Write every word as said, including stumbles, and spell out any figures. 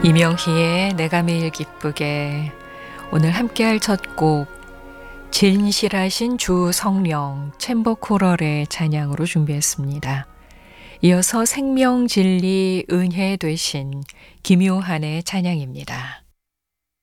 이명희의 내가 매일 기쁘게. 오늘 함께할 첫 곡 진실하신 주 성령 챔버 코럴의 찬양으로 준비했습니다. 이어서 생명 진리 은혜 되신 김요한의 찬양입니다.